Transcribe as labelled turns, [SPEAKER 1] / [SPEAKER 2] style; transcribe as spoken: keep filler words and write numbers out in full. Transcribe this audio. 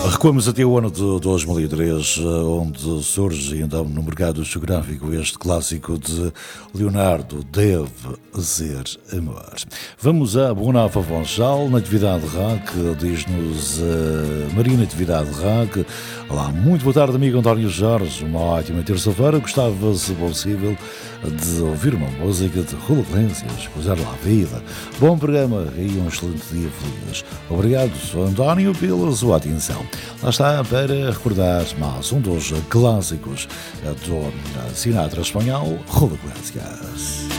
[SPEAKER 1] Recuamos até o ano de dois mil e três, onde surge então no mercado geográfico este clássico de Leonardo, Deve Ser Amor. Vamos a Bonava Fonchal, Natividade Rack, diz-nos uh, Maria Natividade Rack. Olá, muito boa tarde, amigo António Jorge, uma ótima terça-feira. Gostava, se possível, de ouvir uma música de Julio Iglesias, Coisar lá a vida. Bom programa e um excelente dia feliz. Obrigado, António, pela sua atenção. Lá está para recordar mais um dos clássicos do Sinatra espanhol, Julio Iglesias.